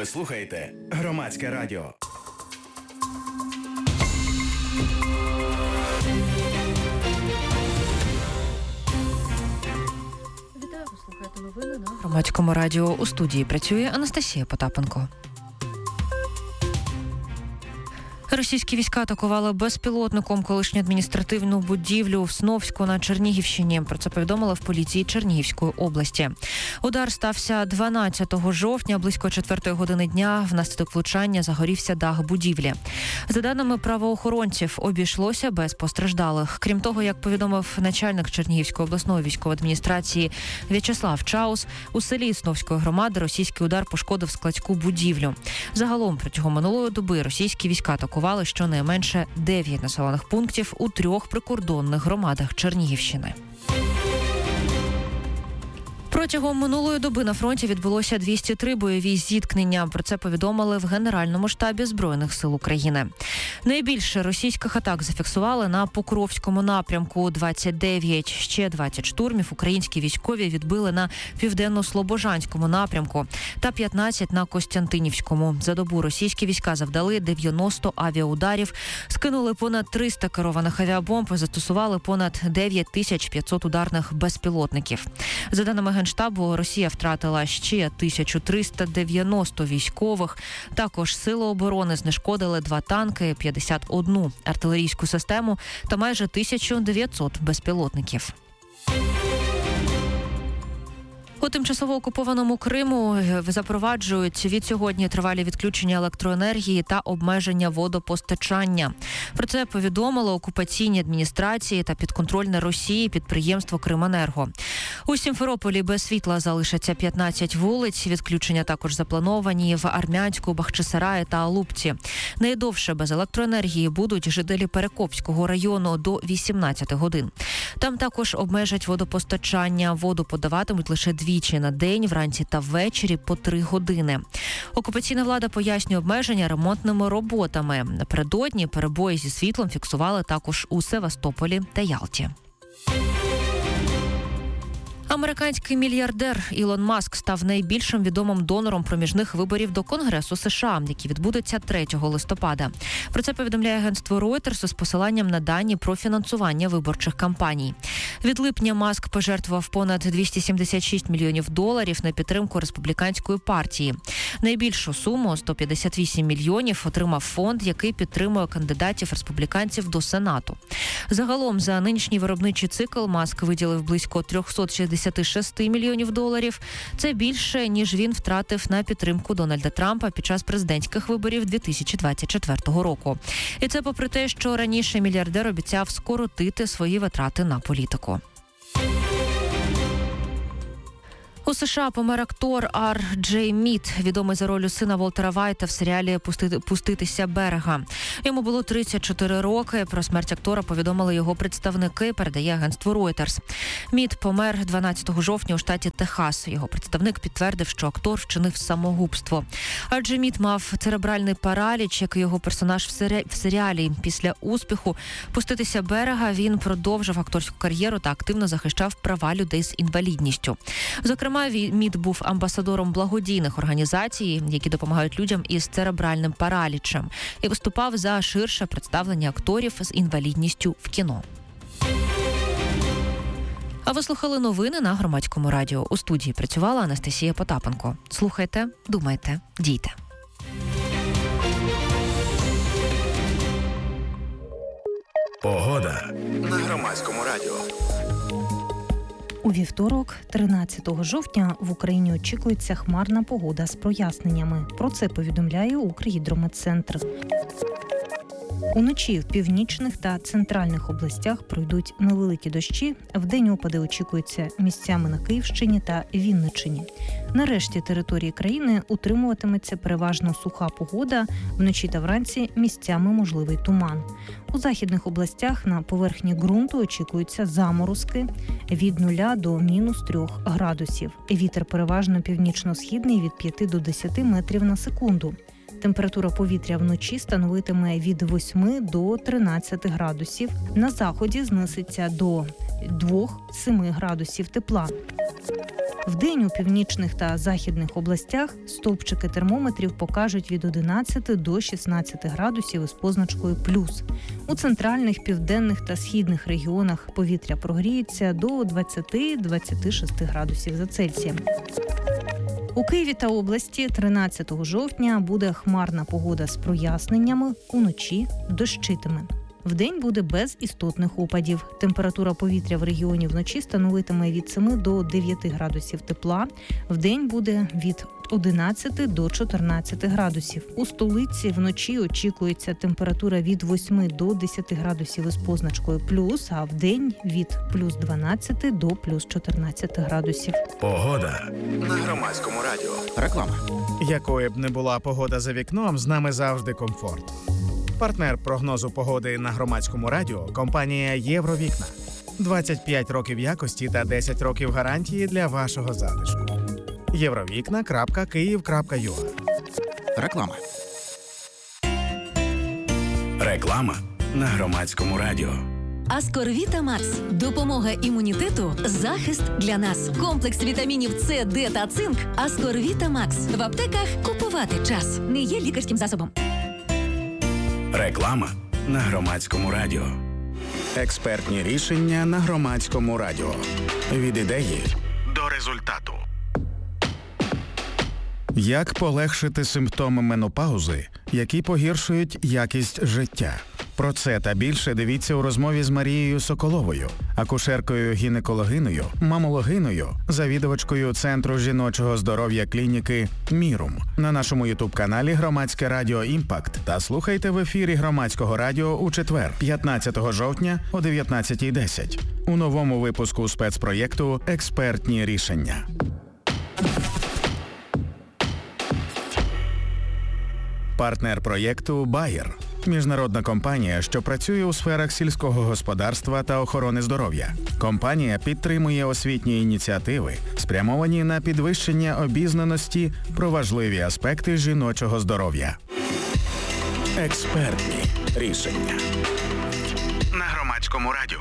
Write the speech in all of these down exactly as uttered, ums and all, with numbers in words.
Ви слухаєте Громадське радіо. Вітаю, ви слухаєте новини на Громадському радіо. У студії працює Анастасія Потапенко. Російські війська атакували безпілотником колишню адміністративну будівлю в Сновську на Чернігівщині. Про це повідомили в поліції Чернігівської області. Удар стався дванадцятого жовтня, близько четвертої години дня. Внаслідок влучання загорівся дах будівлі. За даними правоохоронців, обійшлося без постраждалих. Крім того, як повідомив начальник Чернігівської обласної військової адміністрації В'ячеслав Чаус, у селі Сновської громади російський удар пошкодив складську будівлю. Загалом протягом минулої доби російські війська атакували щонайменше дев'ять населених пунктів у трьох прикордонних громадах Чернігівщини. Протягом минулої доби на фронті відбулося двісті три бойові зіткнення. Про це повідомили в Генеральному штабі Збройних сил України. Найбільше російських атак зафіксували на Покровському напрямку – двадцять дев'ять. Ще двадцять штурмів українські військові відбили на Південно-Слобожанському напрямку та п'ятнадцять на Костянтинівському. За добу російські війська завдали дев'яносто авіаударів, скинули понад триста керованих авіабомб і застосували понад дев'ять тисяч п'ятсот ударних безпілотників. За даними Генштабу, Росія втратила ще тисячу триста дев'яносто військових. Також сили оборони знешкодили два танки, п'ятдесят одну артилерійську систему та майже тисячу дев'ятсот безпілотників. У тимчасово окупованому Криму запроваджують від сьогодні тривалі відключення електроенергії та обмеження водопостачання. Про це повідомило окупаційній адміністрації та підконтрольне Росії підприємство «Крименерго». У Сімферополі без світла залишаться п'ятнадцять вулиць. Відключення також заплановані в Армянську, Бахчисараї та Алупці. Найдовше без електроенергії будуть жителі Перекопського району до вісімнадцяти годин. Там також обмежать водопостачання. Воду подаватимуть лише двічі на день, вранці та ввечері по три години. Окупаційна влада пояснює обмеження ремонтними роботами. Напередодні перебої зі світлом фіксували також у Севастополі та Ялті. Американський мільярдер Ілон Маск став найбільшим відомим донором проміжних виборів до Конгресу США, які відбудуться третього листопада. Про це повідомляє агентство Reuters з посиланням на дані про фінансування виборчих кампаній. Від липня Маск пожертвував понад двісті сімдесят шість мільйонів доларів на підтримку республіканської партії. Найбільшу суму – сто п'ятдесят вісім мільйонів отримав фонд, який підтримує кандидатів республіканців до Сенату. Загалом за нинішній виробничий цикл Маск виділив близько триста шістдесят шість мільйонів доларів. Це більше, ніж він втратив на підтримку Дональда Трампа під час президентських виборів дві тисячі двадцять четвертого року. І це попри те, що раніше мільярдер обіцяв скоротити свої витрати на політику. У США помер актор Ар Джей Мід, відомий за ролью сина Волтера Вайта в серіалі «Пуститися берега». Йому було тридцять чотири роки. Про смерть актора повідомили його представники, передає агентство Reuters. Мід помер дванадцятого жовтня у штаті Техас. Його представник підтвердив, що актор вчинив самогубство. Ар Джей Мід мав церебральний параліч, як і його персонаж в, сері... в серіалі. Після успіху «Пуститися берега» він продовжив акторську кар'єру та активно захищав права людей з інвалідністю. Зокрема, Мід був амбасадором благодійних організацій, які допомагають людям із церебральним паралічем, і виступав за ширше представлення акторів з інвалідністю в кіно. А ви слухали новини на Громадському радіо. У студії працювала Анастасія Потапенко. Слухайте, думайте, дійте. Погода на Громадському радіо. У вівторок, тринадцятого жовтня, в Україні очікується хмарна погода з проясненнями. Про це повідомляє Укргідрометцентр. Уночі в північних та центральних областях пройдуть невеликі дощі. Вдень опади очікуються місцями на Київщині та Вінниччині. На решті території країни утримуватиметься переважно суха погода. Вночі та вранці місцями можливий туман. У західних областях на поверхні ґрунту очікуються заморозки від нуля до мінус трьох градусів. Вітер переважно північно-східний від п'яти до десяти метрів на секунду. Температура повітря вночі становитиме від восьми до тринадцяти градусів. На заході знизиться до двох-семи градусів тепла. Вдень у північних та західних областях стовпчики термометрів покажуть від одинадцяти до шістнадцяти градусів із позначкою плюс. У центральних, південних та східних регіонах повітря прогріється до двадцяти-двадцяти шести градусів за Цельсієм. У Києві та області тринадцятого жовтня буде хмарна погода з проясненнями, уночі дощитиме. Вдень буде без істотних опадів. Температура повітря в регіоні вночі становитиме від семи до дев'яти градусів тепла. Вдень буде від одинадцяти до чотирнадцяти градусів. У столиці вночі очікується температура від восьми до десяти градусів із позначкою плюс, а вдень від плюс дванадцяти до плюс чотирнадцяти градусів. Погода на Громадському радіо. Реклама. Якою б не була погода за вікном, з нами завжди комфорт. Партнер прогнозу погоди на Громадському радіо – компанія «Євровікна». двадцять п'ять років якості та десять років гарантії для вашого затишку. євровікна крапка київ крапка ю а. Реклама. Реклама на Громадському радіо. Аскорвіта Макс. Допомога імунітету, захист для нас. Комплекс вітамінів С, Д та цинк. Аскорвіта Макс. В аптеках купувати час. Не є лікарським засобом. Реклама на Громадському радіо. Експертні рішення на Громадському радіо. Від ідеї до результату. Як полегшити симптоми менопаузи, які погіршують якість життя? Про це та більше дивіться у розмові з Марією Соколовою, акушеркою-гінекологиною, мамологиною, завідувачкою Центру жіночого здоров'я клініки «Мірум» на нашому ютуб-каналі «Громадське радіо Імпакт» та слухайте в ефірі Громадського радіо у четвер, п'ятнадцятого жовтня о дев'ятнадцятій десять у новому випуску спецпроєкту «Експертні рішення». Партнер проєкту «Байер» – міжнародна компанія, що працює у сферах сільського господарства та охорони здоров'я. Компанія підтримує освітні ініціативи, спрямовані на підвищення обізнаності про важливі аспекти жіночого здоров'я. Експертні рішення на Громадському радіо.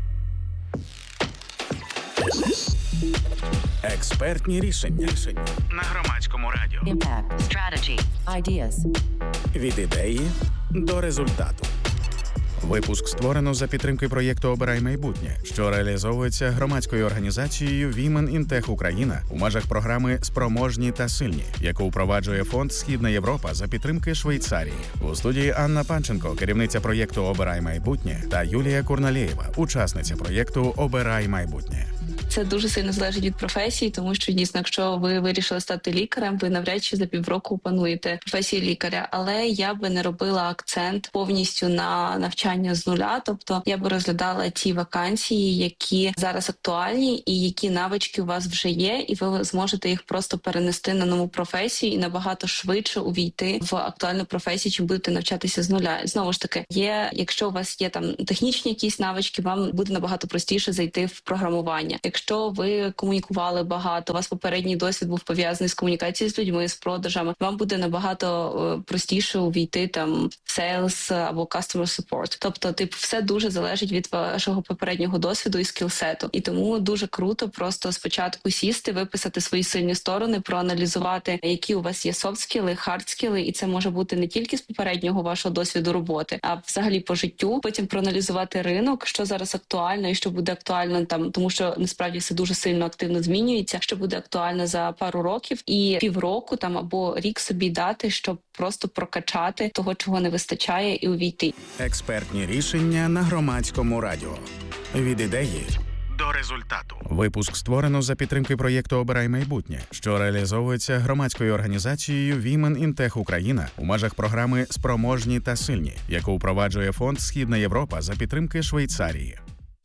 Експертні рішення на Громадському радіо. Impact, strategy, ideas. Від ідеї до результату. Випуск створено за підтримки проєкту «Обирай майбутнє», що реалізовується громадською організацією Women in Tech Україна у межах програми «Спроможні та сильні», яку впроваджує фонд «Східна Європа» за підтримки Швейцарії. У студії Анна Панченко, керівниця проєкту «Обирай майбутнє», та Юлія Курналєєва, учасниця проєкту «Обирай майбутнє». Це дуже сильно залежить від професії, тому що, дійсно, якщо ви вирішили стати лікарем, ви навряд чи за півроку опануєте професію лікаря. Але я би не робила акцент повністю на навчання з нуля. Тобто я би розглядала ті вакансії, які зараз актуальні і які навички у вас вже є, і ви зможете їх просто перенести на нову професію і набагато швидше увійти в актуальну професію, чим будете навчатися з нуля. Знову ж таки, є, якщо у вас є там технічні якісь навички, вам буде набагато простіше зайти в програмування. Якщо ви комунікували багато, у вас попередній досвід був пов'язаний з комунікацією з людьми, з продажами, вам буде набагато простіше увійти там в sales або customer support. Тобто, типу, все дуже залежить від вашого попереднього досвіду і скілсету. І тому дуже круто просто спочатку сісти, виписати свої сильні сторони, проаналізувати, які у вас є софт-скіли, хард-скіли, і це може бути не тільки з попереднього вашого досвіду роботи, а взагалі по життю. Потім проаналізувати ринок, що зараз актуально і що буде актуально там, тому що насправді все дуже сильно активно змінюється, що буде актуально за пару років, і півроку там або рік собі дати, щоб просто прокачати того, чого не вистачає, і увійти. Експертні рішення на Громадському радіо. Від ідеї до результату. Випуск створено за підтримки проєкту «Обирай майбутнє», що реалізовується громадською організацією Women in Tech Україна у межах програми «Спроможні та сильні», яку впроваджує фонд «Східна Європа» за підтримки Швейцарії.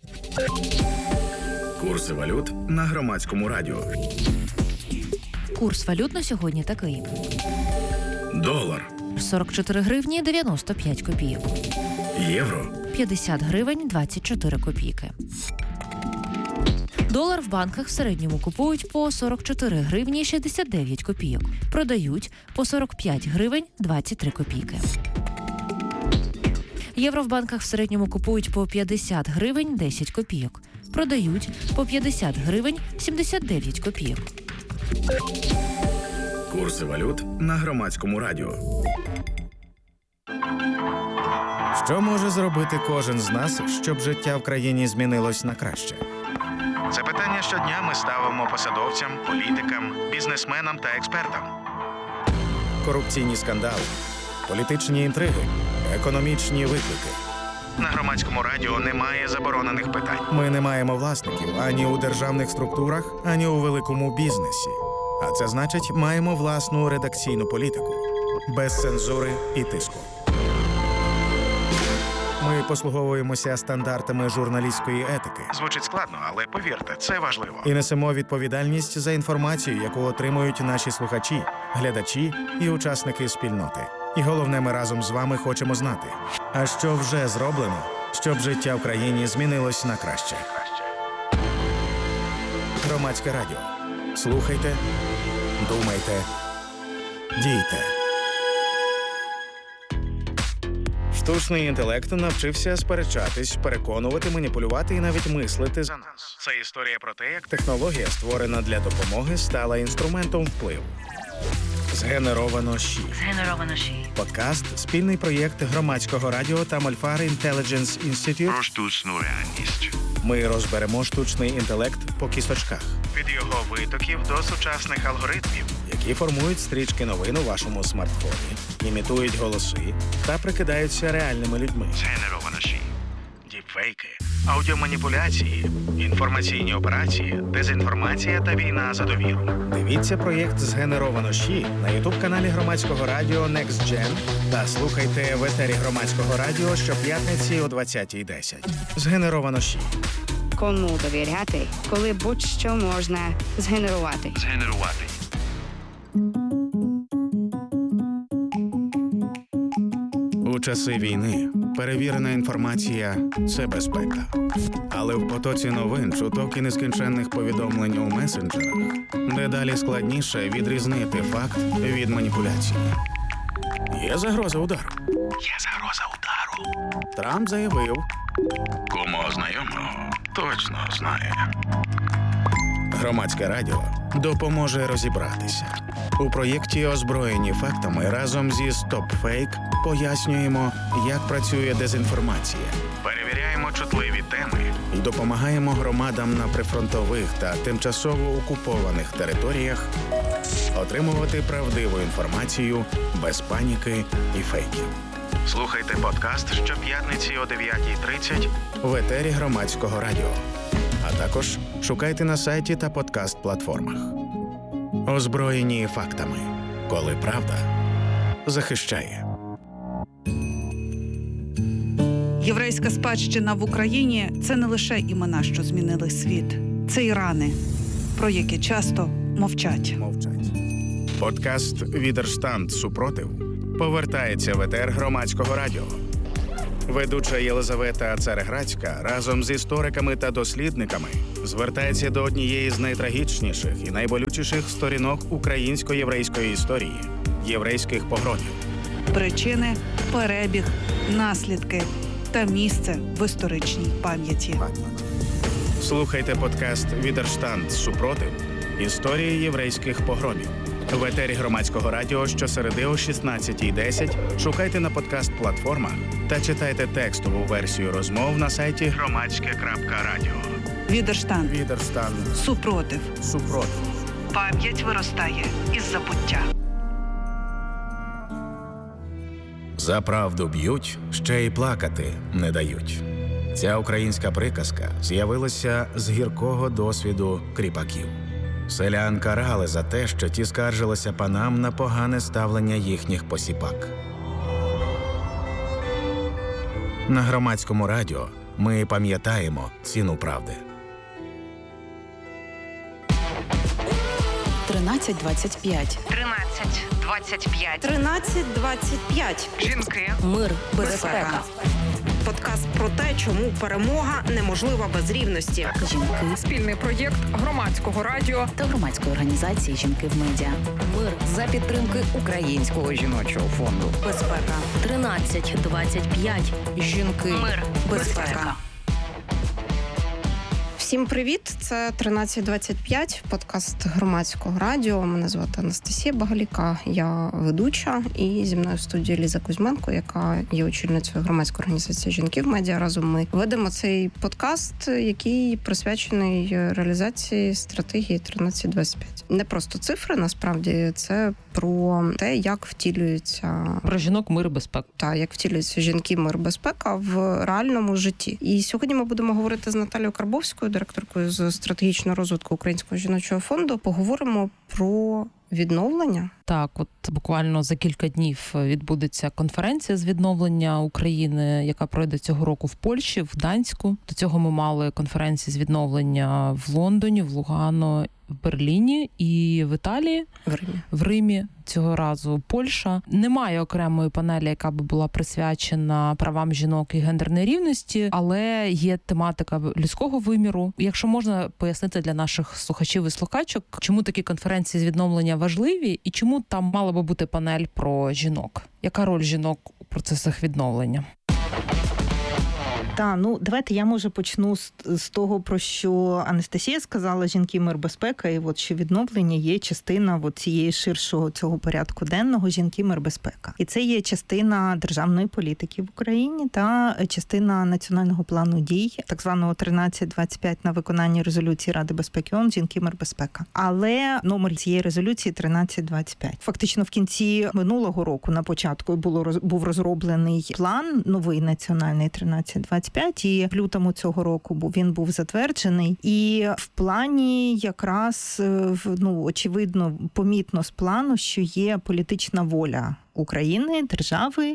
Курси валют на Громадському радіо. Курс валют на сьогодні такий. Долар. сорок чотири гривні дев'яносто п'ять копійок. Євро. п'ятдесят гривень двадцять чотири копійки. Долар в банках в середньому купують по сорок чотири гривні шістдесят дев'ять копійок. Продають по сорок п'ять гривень двадцять три копійки. Євро в банках в середньому купують по п'ятдесят гривень десять копійок. Продають по п'ятдесят гривень сімдесят дев'ять копійок. Курси валют на Громадському радіо. Що може зробити кожен з нас, щоб життя в країні змінилось на краще? Це питання щодня ми ставимо посадовцям, політикам, бізнесменам та експертам. Корупційні скандали, політичні інтриги, економічні виклики. На Громадському радіо немає заборонених питань. Ми не маємо власників ані у державних структурах, ані у великому бізнесі. А це значить, маємо власну редакційну політику. Без цензури і тиску. Ми послуговуємося стандартами журналістської етики. Звучить складно, але повірте, це важливо. І несемо відповідальність за інформацію, яку отримують наші слухачі, глядачі і учасники спільноти. І головне, ми разом з вами хочемо знати, а що вже зроблено, щоб життя в країні змінилось на краще. Громадське радіо. Слухайте, думайте, дійте. Штучний інтелект навчився сперечатись, переконувати, маніпулювати і навіть мислити за нас. Це історія про те, як Технологія, створена для допомоги, стала інструментом впливу. Згенеровано ЩІ. Згенеровано ЩІ. Подкаст – спільний проєкт Громадського радіо та Мольфар Intelligence Institute. про штучну реальність. Ми розберемо штучний інтелект по кісточках, Від його витоків до сучасних алгоритмів. які формують стрічки новин у вашому смартфоні, імітують голоси та прикидаються реальними людьми. Згенеровано ЩІ. Діпфейки, аудіоманіпуляції, інформаційні операції, дезінформація та війна за довіру. Дивіться проєкт «Згенеровано ЩІ» на ютуб-каналі Громадського радіо NextGen та слухайте в етері Громадського радіо щоп'ятниці о двадцятій десять. «Згенеровано ЩІ». Кому довіряти, коли будь-що можна згенерувати. Згенерувати. У часи війни перевірена інформація – це безпека. Але в потоці новин, чуток і нескінченних повідомлень у месенджерах дедалі складніше відрізнити факт від маніпуляції. Є загроза удару. Є загроза удару. Трамп заявив. Кому знайомого точно знає. Громадське радіо допоможе розібратися. У проєкті «Озброєні фактами» разом зі StopFake пояснюємо, як працює дезінформація. Перевіряємо чутливі теми. І допомагаємо громадам на прифронтових та тимчасово окупованих територіях отримувати правдиву інформацію без паніки і фейків. Слухайте подкаст щоп'ятниці о дев'ятій тридцять В етері Громадського радіо. А також шукайте на сайті та подкаст-платформах. Озброєні фактами. Коли правда захищає. Єврейська спадщина в Україні – це не лише імена, що змінили світ. Це і рани, про які часто мовчать. Мовчать. Подкаст «Відерштанд. Супротив» повертається в етер Громадського радіо. Ведуча Єлизавета Цареградська разом з істориками та дослідниками звертається до однієї з найтрагічніших і найболючіших сторінок українсько-єврейської історії – єврейських погромів. Причини, перебіг, наслідки та місце в історичній пам'яті. Слухайте подкаст «Відерштанд. Супротив. Історії єврейських погромів» в етері Громадського радіо щосереди о шістнадцятій десять. Шукайте на подкаст-платформах та читайте текстову версію розмов на сайті громадське крапка радіо. Відерштанд. Відерштанд. Супротив. Супротив. Пам'ять виростає із забуття. За правду б'ють, ще й плакати не дають. Ця українська приказка з'явилася з гіркого досвіду кріпаків. Селян карали за те, що ті скаржилися панам на погане ставлення їхніх посіпак. На Громадському радіо ми пам'ятаємо ціну правди. тринадцять двадцять п'ять. тринадцять двадцять п'ять. тринадцять двадцять п'ять. Жінки. Мир, Безпека. Подкаст про те, чому перемога неможлива без рівності. Жінки. Спільний проєкт Громадського радіо Та громадської організації «Жінки в медіа». Мир за за підтримки Українського жіночого фонду. Безпека. тринадцять двадцять п'ять. Жінки. Мир. Безпека. Всім привіт! Це тринадцять двадцять п'ять, подкаст Громадського радіо. Мене звати Анастасія Багаліка, я ведуча, і зі мною в студії Ліза Кузьменко, яка є очільницею громадської організації «Жінки в медіа». Разом ми ведемо цей подкаст, який присвячений реалізації стратегії тринадцять двадцять п'ять. Не просто цифри, насправді, це про те, як втілюється... Про жінок, мир і безпеку. Так, як втілюються жінки, мир, безпека в реальному житті. І сьогодні ми будемо говорити з Наталією Карбовською, директоркою з стратегічного розвитку Українського жіночого фонду. Поговоримо про відновлення. Так, от буквально за кілька днів відбудеться конференція з відновлення України, яка пройде цього року в Польщі, в Гданську. До цього ми мали конференції з відновлення в Лондоні, в Лугано, в Берліні і в Італії. В Римі. В Римі. Цього разу Польща. Немає окремої панелі, яка би була присвячена правам жінок і гендерній рівності, але є тематика людського виміру. Якщо можна пояснити для наших слухачів і слухачок, чому такі конференції з відновлення важливі і чому там мала би бути панель про жінок? Яка роль жінок у процесах відновлення? Так, ну давайте я, може, почну з, з того, про що Анастасія сказала, жінки, мир, безпека, і от що відновлення є частина от цієї ширшого цього порядку денного жінки, мир, безпека. І це є частина державної політики в Україні та частина національного плану дій, так званого тринадцять двадцять п'ять на виконання резолюції Ради безпеки ООН «Жінки, мир, безпека». Але номер цієї резолюції тринадцять двадцять п'ять. Фактично в кінці минулого року на початку було був розроблений план новий національний тринадцять двадцять п'ять, і в лютому цього року він був затверджений. І в плані якраз, ну, очевидно, помітно з плану, що є політична воля України, держави,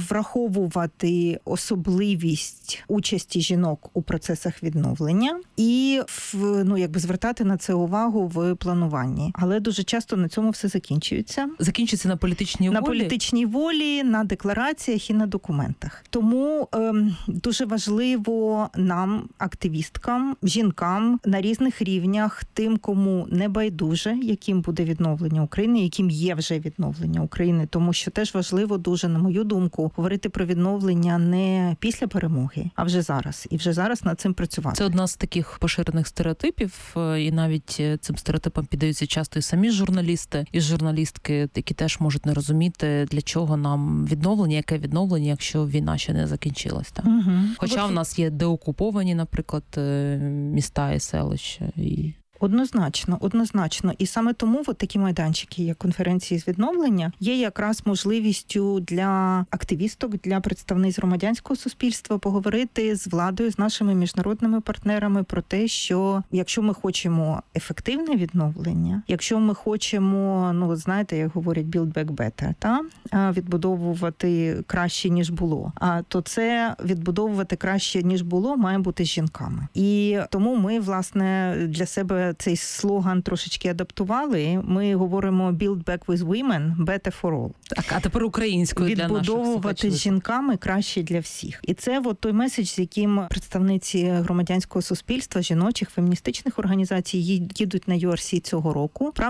враховувати особливість участі жінок у процесах відновлення і ну, якби звертати на це увагу в плануванні. Але дуже часто на цьому все закінчується. Закінчується на політичній волі? На політичній волі, на деклараціях і на документах. Тому ем, дуже важливо нам, активісткам, жінкам на різних рівнях, тим, кому не байдуже, яким буде відновлення України, яким є вже відновлення України, тому що теж важливо дуже, на мою думку, говорити про відновлення не після перемоги, а вже зараз. І вже зараз над цим працювати. Це одна з таких поширених стереотипів, і навіть цим стереотипам піддаються часто і самі журналісти, і журналістки, які теж можуть не розуміти, для чого нам відновлення, яке відновлення, якщо війна ще не закінчилась. Так? Угу. Хоча в нас є деокуповані, наприклад, міста і селища. І... Однозначно, однозначно. І саме тому от такі майданчики, як конференції з відновлення, є якраз можливістю для активісток, для представниць громадянського суспільства поговорити з владою, з нашими міжнародними партнерами про те, що якщо ми хочемо ефективне відновлення, якщо ми хочемо, ну, знаєте, як говорять, build back better, та? Відбудовувати краще, ніж було, а то це відбудовувати краще, ніж було, має бути з жінками. І тому ми, власне, для себе цей слоган трошечки адаптували. Ми говоримо «Build back with women, better for all». Так, а тепер українською для наших слухачів. Відбудовувати з жінками краще для всіх. І це от той меседж, з яким представниці громадянського суспільства, жіночих, феміністичних організацій їдуть на ю ар сі цього року.